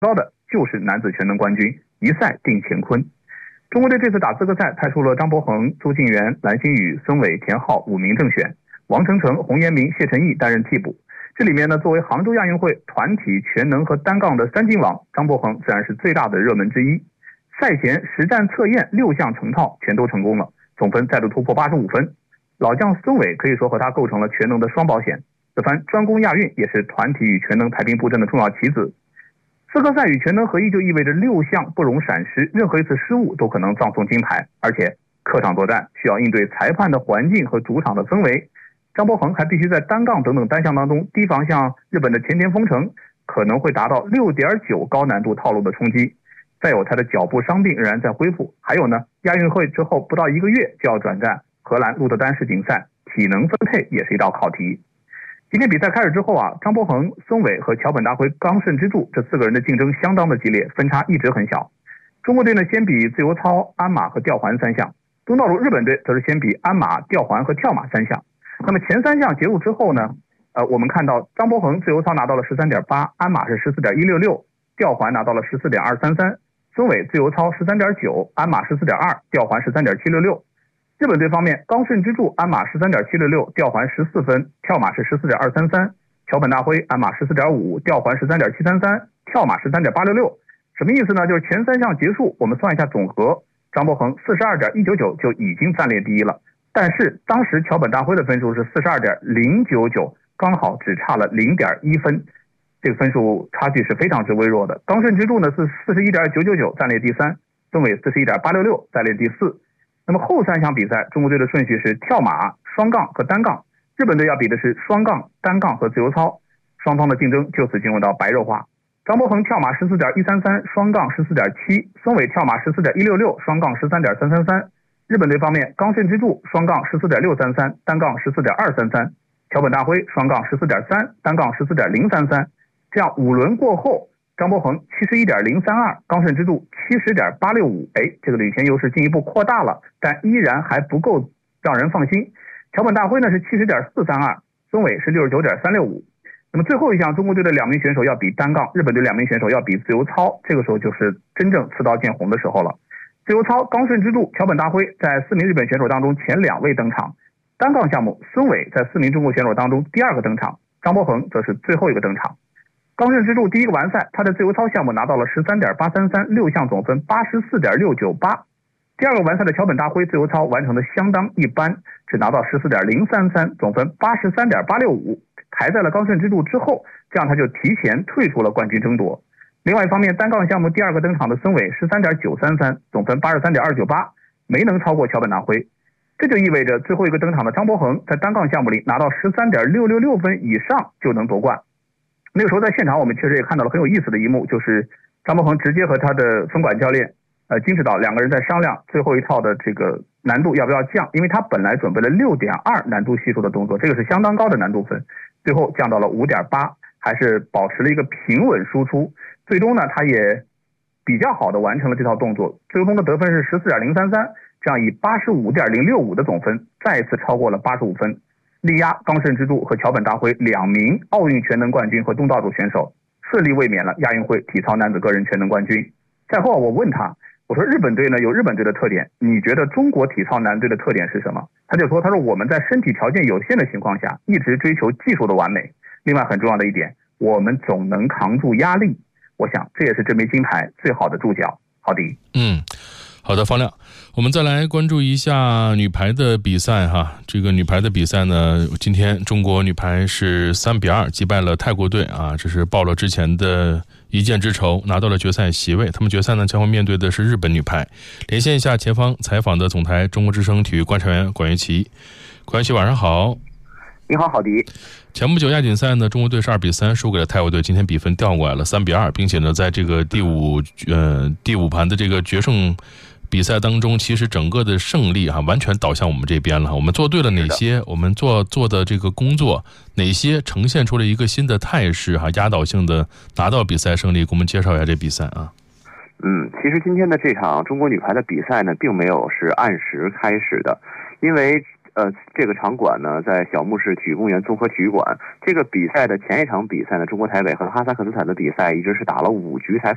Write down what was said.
高的就是男子全能冠军，一赛定乾坤。中国队这次打资格赛派出了张伯恒、周敬源、蓝星宇、孙伟、田浩5名正选，王晨晨、洪彦明、谢晨毅担任替补。这里面呢，作为杭州亚运会团体全能和单杠的3金王，张伯恒自然是最大的热门之一。赛前实战测验6项成套全都成功了，总分再度突破85分。老将孙伟可以说和他构成了全能的双保险，这番专攻亚运也是团体与全能排兵布阵的重要棋子。资格赛与全能合一就意味着6项不容闪失，任何一次失误都可能葬送金牌，而且客场作战需要应对裁判的环境和主场的氛围。张伯恒还必须在单杠等等单项当中提防像日本的前田丰成可能会达到 6.9 高难度套路的冲击，再有他的脚部伤病仍然在恢复，还有呢，亚运会之后不到1个月就要转战荷兰鹿特丹世锦赛，体能分配也是一道考题。今天比赛开始之后啊，张伯恒、孙伟和桥本大辉、冈慎之助这4个人的竞争相当的激烈，分差一直很小。中国队呢先比自由操、鞍马和吊环3项，东道主日本队则是先比鞍马、吊环和跳马3项。那么前3项结束之后呢，我们看到张伯恒自由操拿到了 13.8， 鞍马是 14.166， 吊环拿到了 14.233， 孙伟自由操 13.9， 鞍马 14.2， 吊环 13.766。日本队方面，冈慎之助鞍马 13.766， 吊环14分，跳马是 14.233， 桥本大辉鞍马 14.5， 吊环 13.733， 跳马 13.866。 什么意思呢？就是前3项结束，我们算一下总和，张伯恒 42.199 就已经暂列第一了，但是当时桥本大辉的分数是 42.099， 刚好只差了 0.1分，这个分数差距是非常之微弱的。冈慎之助呢是 41.999 暂列第3，孙伟 41.866 暂列第4。那么后3项比赛，中国队的顺序是跳马、双杠和单杠，日本队要比的是双杠、单杠和自由操，双方的竞争就此进入到白热化。张伯恒跳马 14.133， 双杠 14.7， 孙伟跳马 14.166， 双杠 13.333。日本队方面，冈慎之助双杠 14.633， 单杠 14.233， 桥本大辉双杠 14.3， 单杠 14.033。这样5轮过后，张伯恒 71.032， 冈慎之助 70.865， 这个领先优势进一步扩大了，但依然还不够让人放心。桥本大辉呢是 70.432， 孙伟是 69.365。 那么最后一项，中国队的2名选手要比单杠，日本队2名选手要比自由操，这个时候就是真正刺刀见红的时候了。自由操，冈慎之助、桥本大辉在4名日本选手当中前2位登场，单杠项目孙伟在4名中国选手当中第2个登场，张伯恒则是最后一个登场。冈慎之助第1个完赛，他的自由操项目拿到了 13.833， 6项总分 84.698。 第2个完赛的桥本大辉自由操完成的相当一般，只拿到 14.033， 总分 83.865， 排在了冈慎之助之后，这样他就提前退出了冠军争夺。另外一方面，单杠项目第2个登场的孙伟 13.933， 总分 83.298， 没能超过桥本大辉。这就意味着最后一个登场的张伯恒在单杠项目里拿到 13.666 分以上就能夺冠。那个时候在现场我们确实也看到了很有意思的一幕，就是张伯恒直接和他的分管教练金指导2个人在商量最后一套的这个难度要不要降，因为他本来准备了 6.2 难度系数的动作，这个是相当高的难度分，最后降到了 5.8， 还是保持了一个平稳输出。最终呢，他也比较好的完成了这套动作，最终的得分是 14.033， 这样以 85.065 的总分再一次超过了85分，力压冈慎之助和桥本大辉2名奥运全能冠军和东道主选手，顺利卫冕了亚运会体操男子个人全能冠军。赛后我问他，我说日本队呢有日本队的特点，你觉得中国体操男队的特点是什么？他就说，他说我们在身体条件有限的情况下一直追求技术的完美，另外很重要的一点，我们总能扛住压力。我想这也是这枚金牌最好的注脚。好的， 好的，方亮，我们再来关注一下女排的比赛哈。这个女排的比赛呢，今天中国女排是3-2击败了泰国队啊，这是报了之前的一箭之仇，拿到了决赛席位。他们决赛呢将会面对的是日本女排。连线一下前方采访的总台中国之声体育观察员管乐琪。管乐琪晚上好。 你好，郝迪。 前不久亚锦赛呢，中国队是2-3输给了泰国队，今天比分调过来了3-2，并且呢，在这个第五盘的这个决胜比赛当中，其实整个的胜利完全导向我们这边了。我们做对了哪些？我们做的这个工作，哪些呈现出了一个新的态势压倒性的拿到比赛胜利？给我们介绍一下这比赛啊。 其实今天的这场中国女排的比赛呢，并没有是按时开始的，因为这个场馆呢在小木市体育公园综合体育馆。这个比赛的前一场比赛呢，中国台北和哈萨克斯坦的比赛一直是打了5局才